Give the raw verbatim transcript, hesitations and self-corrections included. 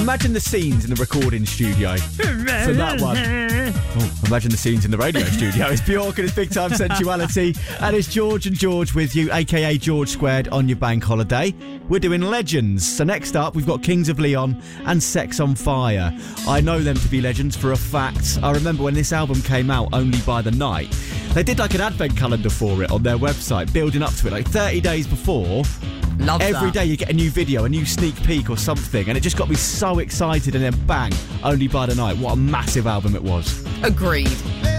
Imagine the scenes in the recording studio for that one. Oh, imagine the scenes in the radio studio. It's Bjork and it's Big Time Sensuality. And it's George and George with you, a k a. George Squared, on your bank holiday. We're doing legends. So next up, we've got Kings of Leon and Sex on Fire. I know them to be legends for a fact. I remember when this album came out, Only by the Night, they did like an advent calendar for it on their website, building up to it like thirty days before. Love Every that. day you get a new video, a new sneak peek or something, and it just got me so excited, and then bang, Only by the Night. What a massive album it was. Agreed.